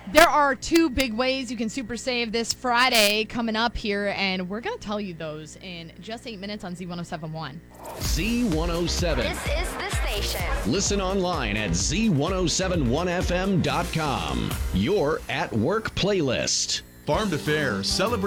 There are two big ways you can super save this Friday coming up here, and we're going to tell you those in just 8 minutes on Z1071. Z107. This is the station. Listen online at Z1071FM.com. Your at work playlist. Farm to Fair, celebrate